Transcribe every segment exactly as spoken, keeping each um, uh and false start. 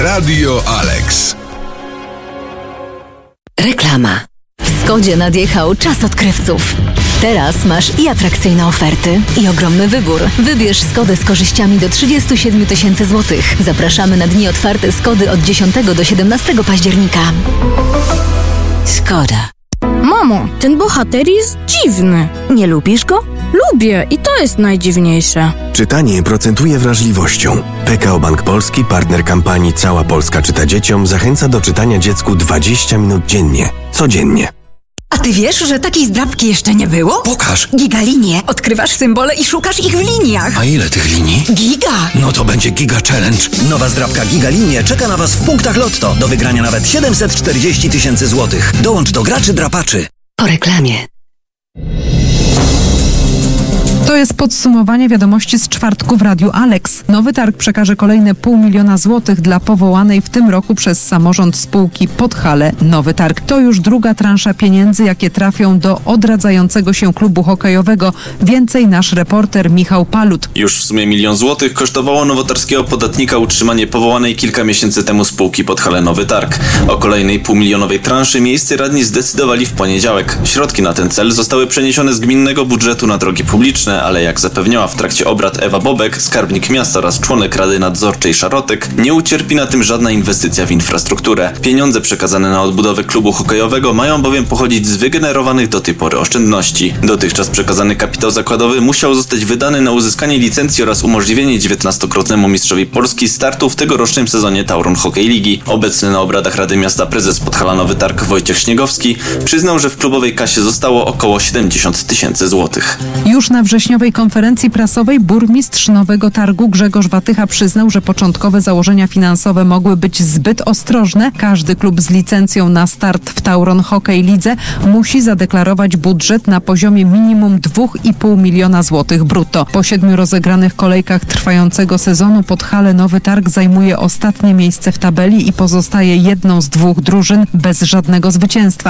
Radio Alex. Reklama. W Skodzie nadjechał czas odkrywców. Teraz masz i atrakcyjne oferty, i ogromny wybór. Wybierz Skodę z korzyściami do trzydzieści siedem tysięcy złotych. Zapraszamy na dni otwarte Skody od dziesiątego do siedemnastego października. Skoda. Mamo, ten bohater jest dziwny. Nie lubisz go? Lubię i to jest najdziwniejsze. Czytanie procentuje wrażliwością. P K O Bank Polski, partner kampanii Cała Polska czyta dzieciom, zachęca do czytania dziecku dwadzieścia minut dziennie. Codziennie. A ty wiesz, że takiej zdrabki jeszcze nie było? Pokaż. Gigalinie. Odkrywasz symbole i szukasz ich w liniach. A ile tych linii? Giga. No to będzie Giga Challenge. Nowa zdrabka Gigalinie czeka na Was w punktach Lotto. Do wygrania nawet siedemset czterdzieści tysięcy złotych. Dołącz do graczy drapaczy. Po reklamie. To jest podsumowanie wiadomości z czwartku w Radiu Alex. Nowy targ przekaże kolejne pół miliona złotych dla powołanej w tym roku przez samorząd spółki Podhale Nowy Targ. To już druga transza pieniędzy, jakie trafią do odradzającego się klubu hokejowego. Więcej nasz reporter Michał Palut. Już w sumie milion złotych kosztowało nowotarskiego podatnika utrzymanie powołanej kilka miesięcy temu spółki Podhale Nowy Targ. O kolejnej półmilionowej transzy miejscy radni zdecydowali w poniedziałek. Środki na ten cel zostały przeniesione z gminnego budżetu na drogi publiczne, ale jak zapewniała w trakcie obrad Ewa Bobek, skarbnik miasta oraz członek Rady Nadzorczej Szarotek, nie ucierpi na tym żadna inwestycja w infrastrukturę. Pieniądze przekazane na odbudowę klubu hokejowego mają bowiem pochodzić z wygenerowanych do tej pory oszczędności. Dotychczas przekazany kapitał zakładowy musiał zostać wydany na uzyskanie licencji oraz umożliwienie dziewiętnastokrotnemu mistrzowi Polski startu w tegorocznym sezonie Tauron Hokej Ligi. Obecny na obradach Rady Miasta prezes Podhala Nowy Targ Wojciech Śniegowski przyznał, że w klubowej kasie zostało około siedemdziesiąt tysięcy złotych. Już na wrześniowej konferencji prasowej burmistrz Nowego Targu Grzegorz Watycha przyznał, że początkowe założenia finansowe mogły być zbyt ostrożne. Każdy klub z licencją na start w Tauron Hokej Lidze musi zadeklarować budżet na poziomie minimum dwa i pół miliona złotych brutto. Po siedmiu rozegranych kolejkach trwającego sezonu Podhale Nowy Targ zajmuje ostatnie miejsce w tabeli i pozostaje jedną z dwóch drużyn bez żadnego zwycięstwa.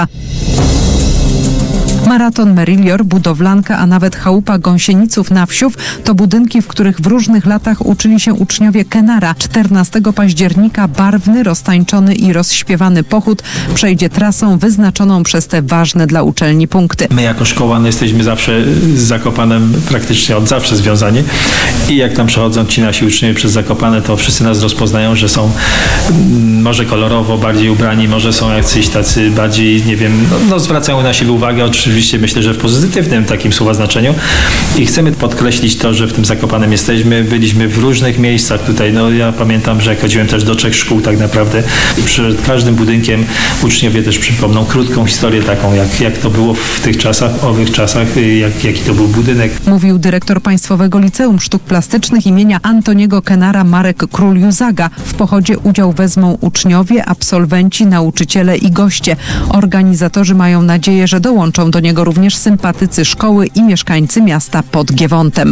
Maraton Merylior, budowlanka, a nawet chałupa Gąsieniców na Wsiów to budynki, w których w różnych latach uczyli się uczniowie Kenara. czternastego października barwny, roztańczony i rozśpiewany pochód przejdzie trasą wyznaczoną przez te ważne dla uczelni punkty. My jako szkoła no, jesteśmy zawsze z Zakopanem praktycznie od zawsze związani i jak tam przechodzą ci nasi uczniowie przez Zakopane, to wszyscy nas rozpoznają, że są mm, może kolorowo bardziej ubrani, może są jacyś tacy bardziej, nie wiem, no, no zwracają na siebie uwagę, oczywiście myślę, że w pozytywnym takim słowa znaczeniu i chcemy podkreślić to, że w tym Zakopanem jesteśmy, byliśmy w różnych miejscach tutaj, no ja pamiętam, że jak chodziłem też do trzech szkół tak naprawdę i przed każdym budynkiem uczniowie też przypomną krótką historię taką, jak, jak to było w tych czasach, w owych czasach, jak, jaki to był budynek. Mówił dyrektor Państwowego Liceum Sztuk Plastycznych imienia Antoniego Kenara Marek Król-Juzaga. W pochodzie udział wezmą uczniowie, absolwenci, nauczyciele i goście. Organizatorzy mają nadzieję, że dołączą do niego również sympatycy szkoły i mieszkańcy miasta pod Giewontem.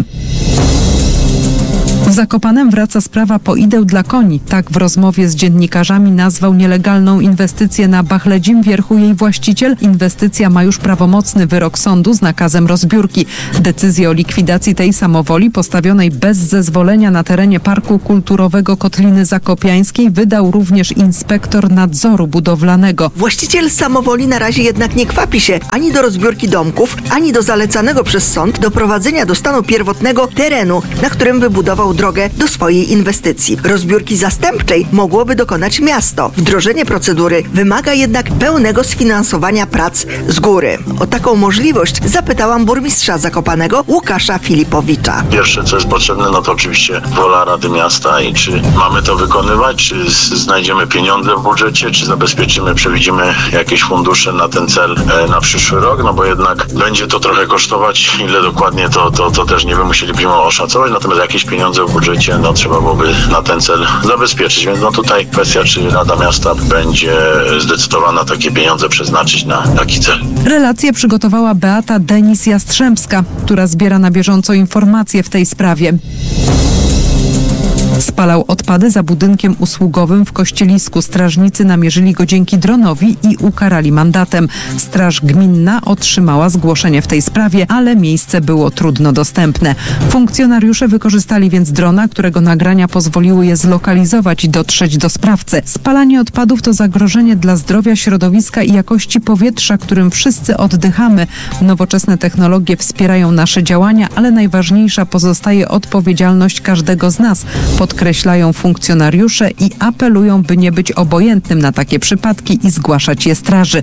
W Zakopanem wraca sprawa poideł dla koni. Tak w rozmowie z dziennikarzami nazwał nielegalną inwestycję na Bachledzim Wierchu jej właściciel. Inwestycja ma już prawomocny wyrok sądu z nakazem rozbiórki. Decyzję o likwidacji tej samowoli postawionej bez zezwolenia na terenie Parku Kulturowego Kotliny Zakopiańskiej wydał również inspektor nadzoru budowlanego. Właściciel samowoli na razie jednak nie kwapi się ani do rozbiórki domków, ani do zalecanego przez sąd doprowadzenia do stanu pierwotnego terenu, na którym wybudował drogę do swojej inwestycji. Rozbiórki zastępczej mogłoby dokonać miasto. Wdrożenie procedury wymaga jednak pełnego sfinansowania prac z góry. O taką możliwość zapytałam burmistrza Zakopanego Łukasza Filipowicza. Pierwsze, co jest potrzebne, no to oczywiście wola Rady Miasta i czy mamy to wykonywać, czy znajdziemy pieniądze w budżecie, czy zabezpieczymy, przewidzimy jakieś fundusze na ten cel e, na przyszły rok, no bo jednak będzie to trochę kosztować, ile dokładnie to, to, to też nie wiem, musielibyśmy oszacować, natomiast jakieś pieniądze w budżecie no trzeba byłoby na ten cel zabezpieczyć, więc no tutaj kwestia, czy Rada Miasta będzie zdecydowana takie pieniądze przeznaczyć na taki cel. Relację przygotowała Beata Denis-Jastrzębska, która zbiera na bieżąco informacje w tej sprawie. Spalał odpady za budynkiem usługowym w Kościelisku. Strażnicy namierzyli go dzięki dronowi i ukarali mandatem. Straż gminna otrzymała zgłoszenie w tej sprawie, ale miejsce było trudno dostępne. Funkcjonariusze wykorzystali więc drona, którego nagrania pozwoliły je zlokalizować i dotrzeć do sprawcy. Spalanie odpadów to zagrożenie dla zdrowia, środowiska i jakości powietrza, którym wszyscy oddychamy. Nowoczesne technologie wspierają nasze działania, ale najważniejsza pozostaje odpowiedzialność każdego z nas, podkreślają funkcjonariusze i apelują, by nie być obojętnym na takie przypadki i zgłaszać je straży.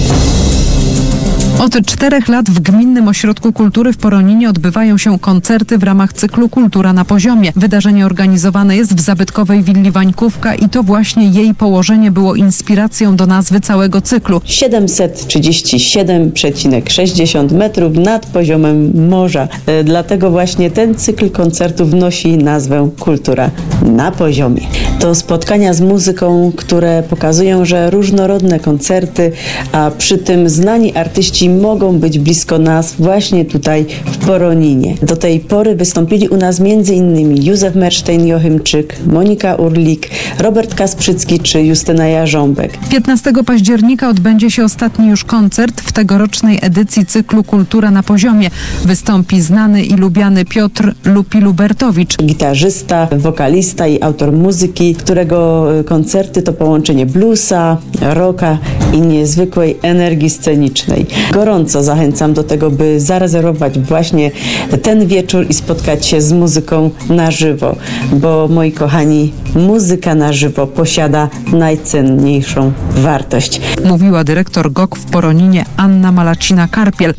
Od czterech lat w Gminnym Ośrodku Kultury w Poroninie odbywają się koncerty w ramach cyklu Kultura na poziomie. Wydarzenie organizowane jest w zabytkowej willi Wańkówka i to właśnie jej położenie było inspiracją do nazwy całego cyklu. siedemset trzydzieści siedem przecinek sześćdziesiąt metrów nad poziomem morza. E, dlatego właśnie ten cykl koncertów nosi nazwę Kultura na poziomie. To spotkania z muzyką, które pokazują, że różnorodne koncerty, a przy tym znani artyści mogą być blisko nas właśnie tutaj w Poroninie. Do tej pory wystąpili u nas między innymi Józef Mersztejn-Jochymczyk, Monika Urlik, Robert Kasprzycki czy Justyna Jarząbek. piętnastego października odbędzie się ostatni już koncert w tegorocznej edycji cyklu Kultura na poziomie. Wystąpi znany i lubiany Piotr Lupi-Lubertowicz. Gitarzysta, wokalista i autor muzyki, którego koncerty to połączenie bluesa, rocka i niezwykłej energii scenicznej. Gorąco zachęcam do tego, by zarezerwować właśnie ten wieczór i spotkać się z muzyką na żywo, bo moi kochani, muzyka na żywo posiada najcenniejszą wartość. Mówiła dyrektor G O K w Poroninie Anna Malacina-Karpiel.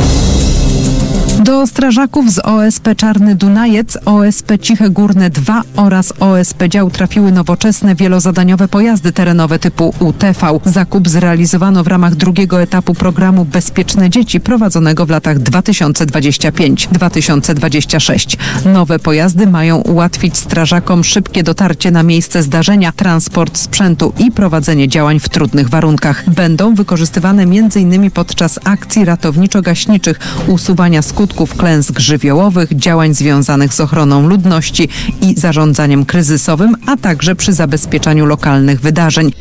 Do strażaków z O S P Czarny Dunajec, O S P Ciche Górne dwa oraz O S P Dział trafiły nowoczesne wielozadaniowe pojazdy terenowe typu U T V. Zakup zrealizowano w ramach drugiego etapu programu Bezpieczne Dzieci prowadzonego w latach dwa tysiące dwudziestym piątym do dwa tysiące dwudziestego szóstego. Nowe pojazdy mają ułatwić strażakom szybkie dotarcie na miejsce zdarzenia, transport sprzętu i prowadzenie działań w trudnych warunkach. Będą wykorzystywane między innymi podczas akcji ratowniczo-gaśniczych, usuwania skutków klęsk żywiołowych, działań związanych z ochroną ludności i zarządzaniem kryzysowym, a także przy zabezpieczaniu lokalnych wydarzeń.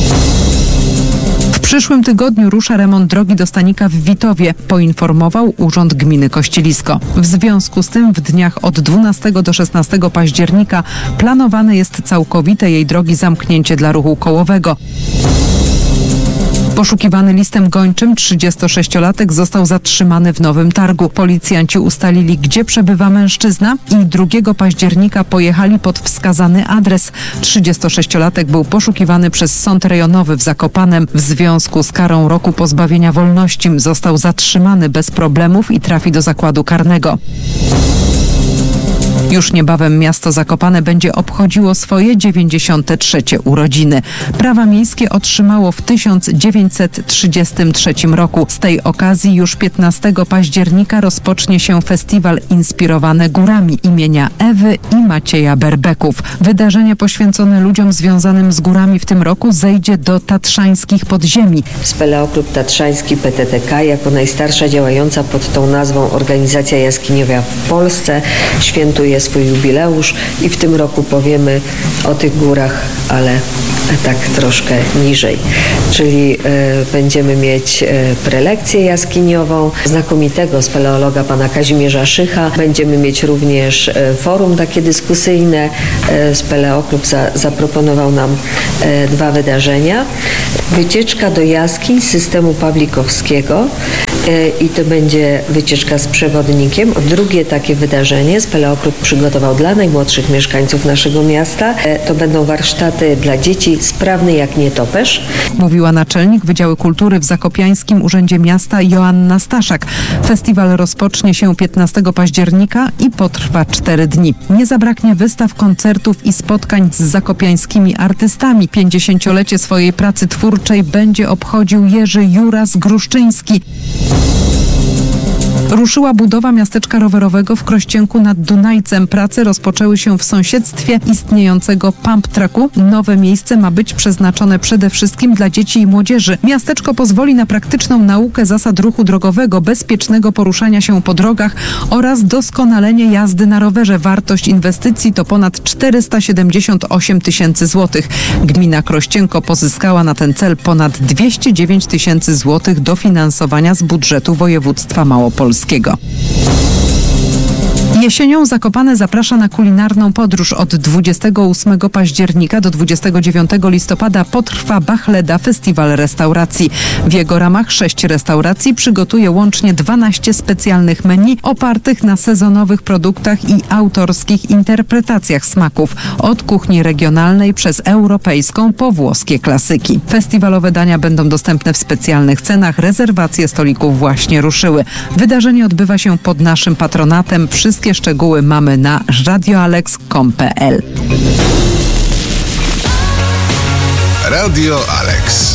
W przyszłym tygodniu rusza remont drogi do Stanika w Witowie, poinformował Urząd Gminy Kościelisko. W związku z tym w dniach od dwunastego do szesnastego października planowane jest całkowite jej drogi zamknięcie dla ruchu kołowego. Poszukiwany listem gończym trzydziestosześciolatek został zatrzymany w Nowym Targu. Policjanci ustalili, gdzie przebywa mężczyzna i drugiego października pojechali pod wskazany adres. trzydziestosześciolatek był poszukiwany przez Sąd Rejonowy w Zakopanem. W związku z karą roku pozbawienia wolności został zatrzymany bez problemów i trafi do zakładu karnego. Już niebawem miasto Zakopane będzie obchodziło swoje dziewięćdziesiąte trzecie urodziny. Prawa miejskie otrzymało w tysiąc dziewięćset trzydziestym trzecim roku. Z tej okazji już piętnastego października rozpocznie się festiwal inspirowany górami imienia Ewy i Macieja Berbeków. Wydarzenie poświęcone ludziom związanym z górami w tym roku zejdzie do tatrzańskich podziemi. Speleoklub Tatrzański P T T K jako najstarsza działająca pod tą nazwą organizacja jaskiniowa w Polsce świętuje swój jubileusz i w tym roku powiemy o tych górach, ale tak troszkę niżej. Czyli y, będziemy mieć y, prelekcję jaskiniową znakomitego speleologa pana Kazimierza Szycha. Będziemy mieć również y, forum takie dyskusyjne. Y, Speleoklub za, zaproponował nam y, dwa wydarzenia. Wycieczka do jaskiń systemu pawlikowskiego y, i to będzie wycieczka z przewodnikiem. Drugie takie wydarzenie Speleoklub przygotował dla najmłodszych mieszkańców naszego miasta. Y, to będą warsztaty dla dzieci sprawny jak nietoperz. Mówiła naczelnik Wydziału Kultury w Zakopiańskim Urzędzie Miasta Joanna Staszak. Festiwal rozpocznie się piętnastego października i potrwa cztery dni. Nie zabraknie wystaw, koncertów i spotkań z zakopiańskimi artystami. pięćdziesięciolecie swojej pracy twórczej będzie obchodził Jerzy Juras Gruszczyński. Ruszyła budowa miasteczka rowerowego w Krościenku nad Dunajcem. Prace rozpoczęły się w sąsiedztwie istniejącego pump tracku. Nowe miejsce ma być przeznaczone przede wszystkim dla dzieci i młodzieży. Miasteczko pozwoli na praktyczną naukę zasad ruchu drogowego, bezpiecznego poruszania się po drogach oraz doskonalenie jazdy na rowerze. Wartość inwestycji to ponad czterysta siedemdziesiąt osiem tysięcy złotych. Gmina Krościenko pozyskała na ten cel ponad dwieście dziewięć tysięcy złotych dofinansowania z budżetu województwa małopolskiego. Jesienią Zakopane zaprasza na kulinarną podróż. Od dwudziestego ósmego października do dwudziestego dziewiątego listopada potrwa Bachleda, festiwal restauracji. W jego ramach sześć restauracji przygotuje łącznie dwanaście specjalnych menu opartych na sezonowych produktach i autorskich interpretacjach smaków. Od kuchni regionalnej przez europejską po włoskie klasyki. Festiwalowe dania będą dostępne w specjalnych cenach. Rezerwacje stolików właśnie ruszyły. Wydarzenie odbywa się pod naszym patronatem. Wszystkie szczegóły mamy na radioalex kropka com kropka p l. Radio Alex.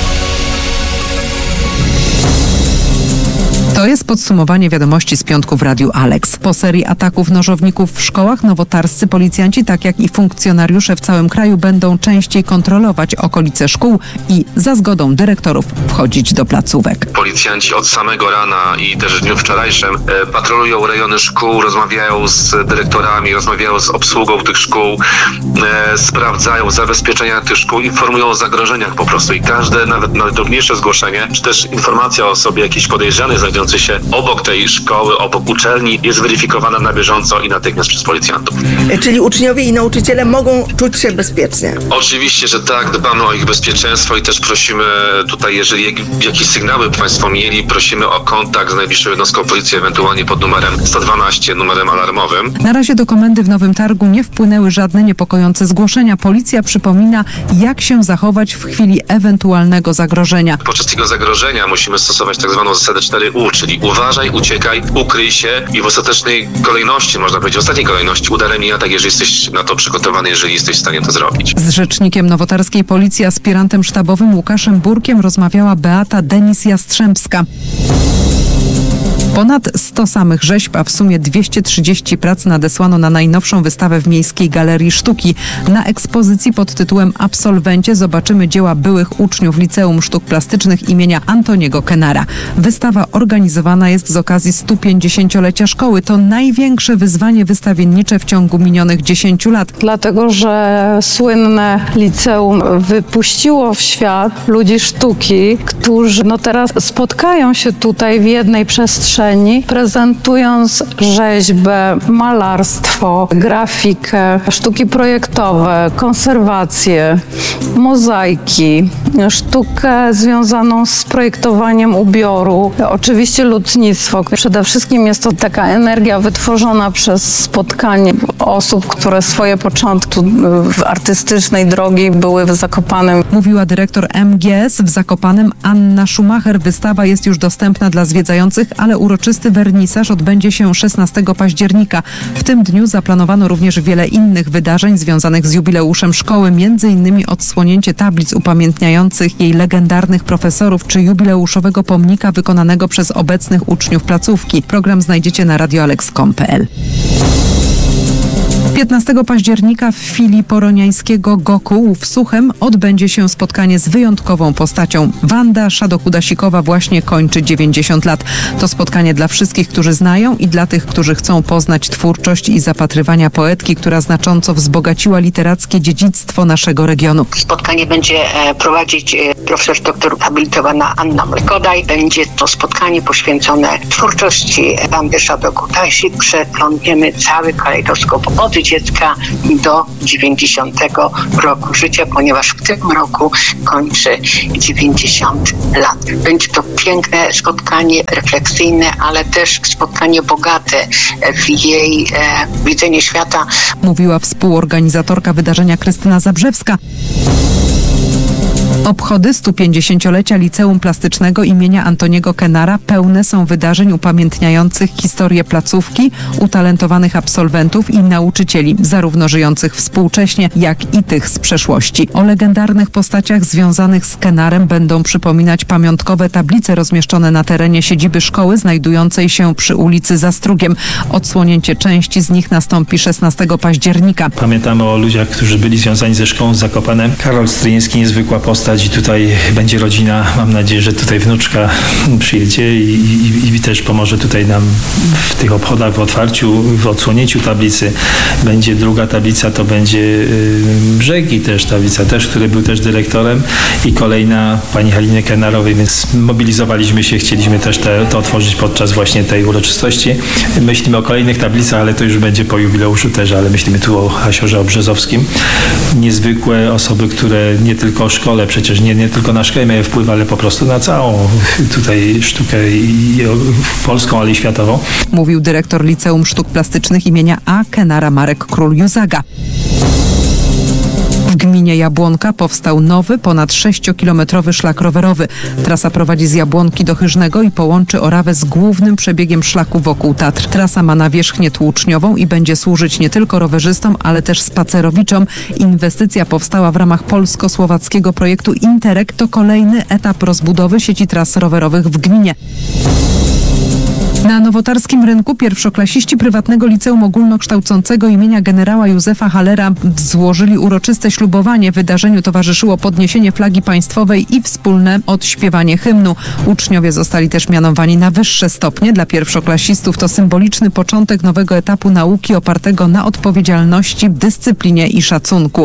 To jest podsumowanie wiadomości z piątku w Radiu Alex. Po serii ataków nożowników w szkołach nowotarscy policjanci, tak jak i funkcjonariusze w całym kraju, będą częściej kontrolować okolice szkół i za zgodą dyrektorów wchodzić do placówek. Policjanci od samego rana i też w dniu wczorajszym e, patrolują rejony szkół, rozmawiają z dyrektorami, rozmawiają z obsługą tych szkół, e, sprawdzają zabezpieczenia tych szkół, informują o zagrożeniach po prostu i każde, nawet najdrobniejsze zgłoszenie, czy też informacja o osobie jakiejś podejrzanej znajdującej się obok tej szkoły, obok uczelni, jest weryfikowana na bieżąco i natychmiast przez policjantów. Czyli uczniowie i nauczyciele mogą czuć się bezpiecznie? Oczywiście, że tak, dbamy o ich bezpieczeństwo i też prosimy tutaj, jeżeli jakieś sygnały Państwo mieli, prosimy o kontakt z najbliższą jednostką policji, ewentualnie pod numerem sto dwanaście, numerem alarmowym. Na razie do komendy w Nowym Targu nie wpłynęły żadne niepokojące zgłoszenia. Policja przypomina, jak się zachować w chwili ewentualnego zagrożenia. Podczas tego zagrożenia musimy stosować tak zwaną zasadę cztery U, czyli uważaj, uciekaj, ukryj się i w ostatecznej kolejności, można powiedzieć w ostatniej kolejności, udaremnij atak, jeżeli jesteś na to przygotowany, jeżeli jesteś w stanie to zrobić. Z rzecznikiem nowotarskiej policji, aspirantem sztabowym Łukaszem Burkiem rozmawiała Beata Denis-Jastrzębska. Ponad sto samych rzeźb, a w sumie dwieście trzydzieści prac nadesłano na najnowszą wystawę w Miejskiej Galerii Sztuki. Na ekspozycji pod tytułem Absolwencie zobaczymy dzieła byłych uczniów Liceum Sztuk Plastycznych imienia Antoniego Kenara. Wystawa organizowana jest z okazji stu pięćdziesięciolecia szkoły. To największe wyzwanie wystawiennicze w ciągu minionych dziesięciu lat. Dlatego, że słynne liceum wypuściło w świat ludzi sztuki, którzy no teraz spotkają się tutaj w jednej przestrzeni, prezentując rzeźbę, malarstwo, grafikę, sztuki projektowe, konserwację, mozaiki, sztukę związaną z projektowaniem ubioru, oczywiście lutnictwo. Przede wszystkim jest to taka energia wytworzona przez spotkanie osób, które swoje początki artystycznej drogi były w Zakopanem. Mówiła dyrektor M G S w Zakopanem Anna Schumacher. Wystawa jest już dostępna dla zwiedzających, ale uroczysty wernisaż odbędzie się szesnastego października. W tym dniu zaplanowano również wiele innych wydarzeń związanych z jubileuszem szkoły, między innymi odsłonięcie tablic upamiętniających jej legendarnych profesorów czy jubileuszowego pomnika wykonanego przez obecnych uczniów placówki. Program znajdziecie na radioalex kropka com kropka p l. piętnastego października w filii poroniańskiego Gokuł w Suchem odbędzie się spotkanie z wyjątkową postacią. Wanda Szadoku-Dasikowa właśnie kończy dziewięćdziesiąt lat. To spotkanie dla wszystkich, którzy znają i dla tych, którzy chcą poznać twórczość i zapatrywania poetki, która znacząco wzbogaciła literackie dziedzictwo naszego regionu. Spotkanie będzie prowadzić profesor doktor habilitowana Anna Mlekodaj. Będzie to spotkanie poświęcone twórczości Wandy Szadoku-Dasik. Przeglądniemy cały kalejdoskop od dziecka do dziewięćdziesiątego roku życia, ponieważ w tym roku kończy dziewięćdziesiąt lat. Będzie to piękne spotkanie, refleksyjne, ale też spotkanie bogate w jej e, widzenie świata. Mówiła współorganizatorka wydarzenia Krystyna Zabrzewska. Obchody stu pięćdziesięciolecia Liceum Plastycznego imienia Antoniego Kennara pełne są wydarzeń upamiętniających historię placówki, utalentowanych absolwentów i nauczycieli, zarówno żyjących współcześnie, jak i tych z przeszłości. O legendarnych postaciach związanych z Kennarem będą przypominać pamiątkowe tablice rozmieszczone na terenie siedziby szkoły znajdującej się przy ulicy Zastrugiem. Odsłonięcie części z nich nastąpi szesnastego października. Pamiętamy o ludziach, którzy byli związani ze szkołą w Zakopanem. Karol Stryjeński, niezwykła postać i tutaj będzie rodzina. Mam nadzieję, że tutaj wnuczka przyjedzie i, i, i też pomoże tutaj nam w tych obchodach, w otwarciu, w odsłonięciu tablicy. Będzie druga tablica, to będzie yy, Brzegi też, tablica też, który był też dyrektorem i kolejna pani Haliny Kennarowej, więc mobilizowaliśmy się, chcieliśmy też te, to otworzyć podczas właśnie tej uroczystości. Myślimy o kolejnych tablicach, ale to już będzie po jubileuszu też, ale myślimy tu o Hasiorze Obrzezowskim. Niezwykłe osoby, które nie tylko o szkole, przecież nie, nie tylko na szkołę mają wpływ, ale po prostu na całą tutaj sztukę i, i polską, ale i światową. Mówił dyrektor Liceum Sztuk Plastycznych imienia A. Kennara Marek Król-Józaga. W gminie Jabłonka powstał nowy, ponad sześciokilometrowy szlak rowerowy. Trasa prowadzi z Jabłonki do Chyżnego i połączy Orawę z głównym przebiegiem szlaku wokół Tatr. Trasa ma nawierzchnię tłuczniową i będzie służyć nie tylko rowerzystom, ale też spacerowiczom. Inwestycja powstała w ramach polsko-słowackiego projektu Interreg. To kolejny etap rozbudowy sieci tras rowerowych w gminie. Na nowotarskim rynku pierwszoklasiści prywatnego liceum ogólnokształcącego imienia generała Józefa Hallera złożyli uroczyste ślubowanie. Wydarzeniu towarzyszyło podniesienie flagi państwowej i wspólne odśpiewanie hymnu. Uczniowie zostali też mianowani na wyższe stopnie. Dla pierwszoklasistów to symboliczny początek nowego etapu nauki opartego na odpowiedzialności, dyscyplinie i szacunku.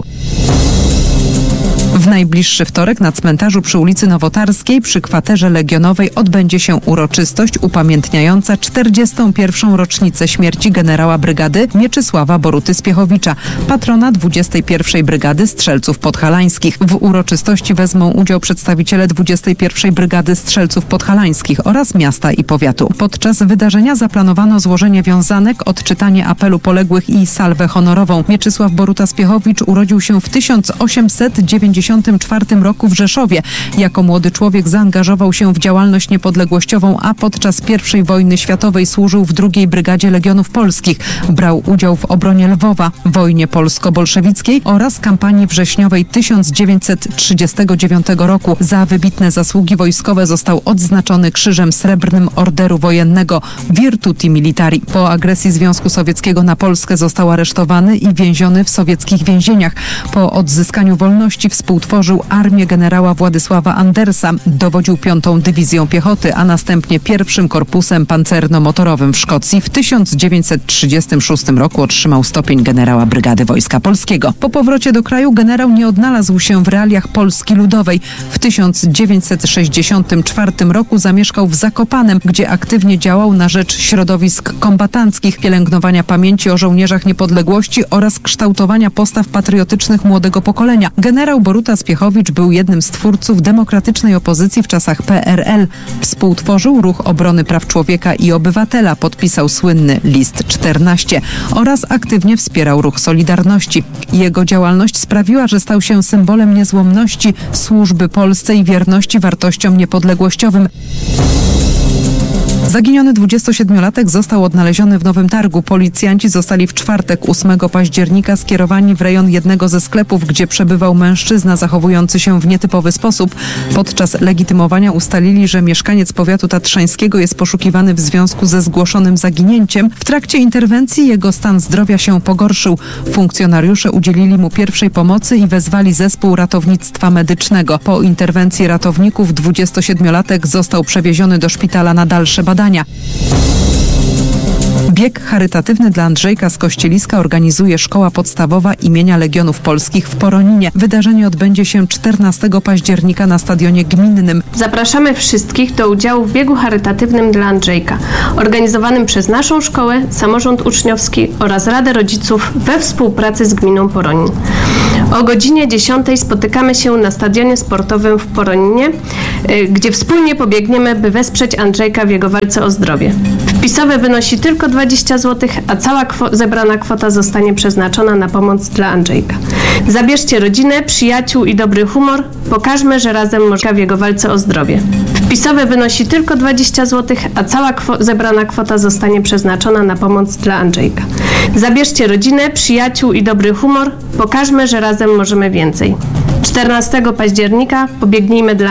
W najbliższy wtorek na cmentarzu przy ulicy Nowotarskiej przy kwaterze Legionowej odbędzie się uroczystość upamiętniająca czterdziestą pierwszą rocznicę śmierci generała brygady Mieczysława Boruty-Spiechowicza, patrona dwudziestej pierwszej Brygady Strzelców Podhalańskich. W uroczystości wezmą udział przedstawiciele dwudziestej pierwszej Brygady Strzelców Podhalańskich oraz miasta i powiatu. Podczas wydarzenia zaplanowano złożenie wiązanek, odczytanie apelu poległych i salwę honorową. Mieczysław Boruta-Spiechowicz urodził się w tysiąc osiemset dziewięćdziesiątym czwartym roku w Rzeszowie. Jako młody człowiek zaangażował się w działalność niepodległościową, a podczas pierwszej wojny światowej służył w drugiej Brygadzie Legionów Polskich. Brał udział w obronie Lwowa, wojnie polsko-bolszewickiej oraz kampanii wrześniowej tysiąc dziewięćset trzydziestego dziewiątego roku. Za wybitne zasługi wojskowe został odznaczony Krzyżem Srebrnym Orderu Wojennego Virtuti Militari. Po agresji Związku Sowieckiego na Polskę został aresztowany i więziony w sowieckich więzieniach. Po odzyskaniu wolności współtworzył armię generała Władysława Andersa, dowodził piątą Dywizją Piechoty, a następnie pierwszym korpusem pancerno-motorowym w Szkocji. W tysiąc dziewięćset trzydziestym szóstym roku otrzymał stopień generała Brygady Wojska Polskiego. Po powrocie do kraju generał nie odnalazł się w realiach Polski Ludowej. W tysiąc dziewięćset sześćdziesiątym czwartym roku zamieszkał w Zakopanem, gdzie aktywnie działał na rzecz środowisk kombatanckich, pielęgnowania pamięci o żołnierzach niepodległości oraz kształtowania postaw patriotycznych młodego pokolenia. Generał Boruta-Spiechowicz był jednym z twórców demokratycznej opozycji w czasach P R L. Współtworzył Ruch Obrony Praw Człowieka i Obywatela, podpisał słynny List czternaście oraz aktywnie wspierał Ruch Solidarności. Jego działalność sprawiła, że stał się symbolem niezłomności, służby Polsce i wierności wartościom niepodległościowym. Zaginiony dwudziestosiedmiolatek został odnaleziony w Nowym Targu. Policjanci zostali w czwartek ósmego października skierowani w rejon jednego ze sklepów, gdzie przebywał mężczyzna zachowujący się w nietypowy sposób. Podczas legitymowania ustalili, że mieszkaniec powiatu tatrzańskiego jest poszukiwany w związku ze zgłoszonym zaginięciem. W trakcie interwencji jego stan zdrowia się pogorszył. Funkcjonariusze udzielili mu pierwszej pomocy i wezwali zespół ratownictwa medycznego. Po interwencji ratowników dwudziestosiedmiolatek został przewieziony do szpitala na dalsze badania. Bieg charytatywny dla Andrzejka z Kościeliska organizuje Szkoła Podstawowa imienia Legionów Polskich w Poroninie. Wydarzenie odbędzie się czternastego października na stadionie gminnym. Zapraszamy wszystkich do udziału w biegu charytatywnym dla Andrzejka, organizowanym przez naszą szkołę, samorząd uczniowski oraz Radę Rodziców we współpracy z gminą Poronin. O godzinie dziesiątej spotykamy się na stadionie sportowym w Poroninie, gdzie wspólnie pobiegniemy, by wesprzeć Andrzejka w jego walce o zdrowie. Wpisowe wynosi tylko dwadzieścia złotych, a cała kwo- zebrana kwota zostanie przeznaczona na pomoc dla Andrzejka. Zabierzcie rodzinę, przyjaciół i dobry humor. Pokażmy, że razem można w jego walce o zdrowie. Wpisowe wynosi tylko dwadzieścia złotych, a cała kwo- zebrana kwota zostanie przeznaczona na pomoc dla Andrzejka. Zabierzcie rodzinę, przyjaciół i dobry humor. Pokażmy, że razem możemy więcej. czternastego października pobiegnijmy dla